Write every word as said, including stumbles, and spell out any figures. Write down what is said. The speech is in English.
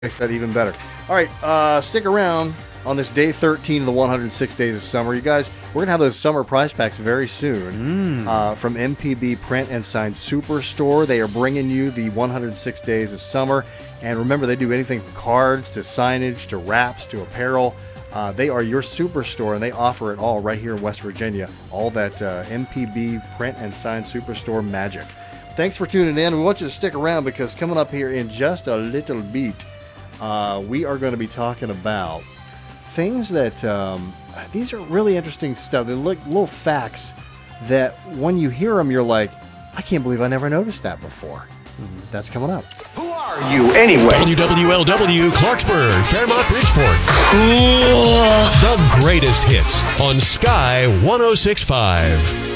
Makes that even better. All right, uh, stick around on this day thirteen of the one hundred six days of summer. You guys, we're going to have those summer prize packs very soon mm. uh, from M P B Print and Sign Superstore. They are bringing you the one hundred six days of summer. And remember, they do anything from cards to signage to wraps to apparel. Uh, they are your superstore, and they offer it all right here in West Virginia. All that uh, M P B Print and Sign Superstore magic. Thanks for tuning in. We want you to stick around because coming up here in just a little bit, Uh, we are going to be talking about things that, um, these are really interesting stuff. They're like little facts that when you hear them, you're like, I can't believe I never noticed that before. Mm-hmm. That's coming up. Who are you anyway? W W L W, Clarksburg, Fairmont, Bridgeport. Cool. The greatest hits on Sky one oh six point five.